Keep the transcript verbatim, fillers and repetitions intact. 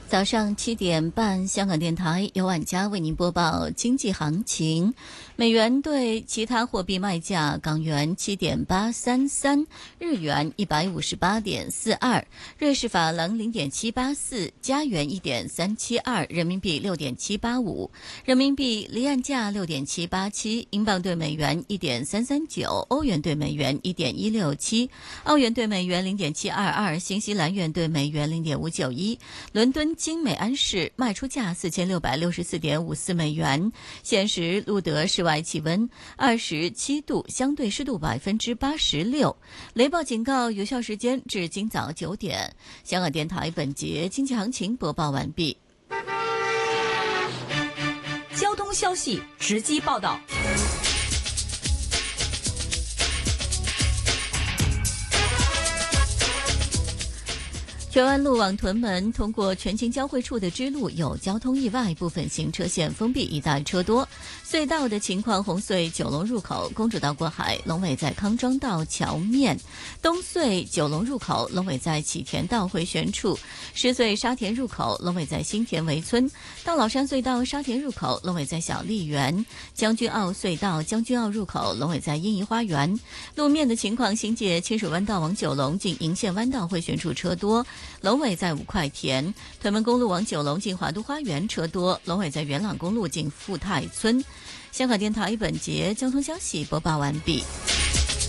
早上七点半，香港电台由晚佳为您播报经济行情。美元对其他货币卖价：港元七点八三三，日元一百五十八点四二，瑞士法郎零点七八四，加元一点三七二，人民币六点七八五，人民币离岸价六点七八七，英镑对美元一点三三九，欧元对美元一点一六七，澳元对美元零点七二二，新西兰元对美元零点五九一。伦敦金美安士卖出价四千六百六十四点五四美元。现时路德室外气温二十七度，相对湿度百分之八十六。雷暴警告有效时间至今早九点。香港电台本节经济行情播报完毕。 交通消息直击报道。 荃湾路往屯门通过全境交汇处的支路有交通意外，部分行车线封闭，一带车多。隧道的情况：红隧九龙入口公主道过海，龙尾在康庄道桥面；东隧九龙入口龙尾在启田道回旋处；狮隧沙田入口龙尾在新田围村；大老山隧道沙田入口龙尾在小丽园；将军澳隧道将军澳入口龙尾在欣怡花园。路面的情况：新界清水湾道往九龙近银线湾道回旋处车多。龙尾在五块田，屯门公路往九龙近华都花园车多，龙尾在元朗公路近富泰村。香港电台本节交通消息播报完毕。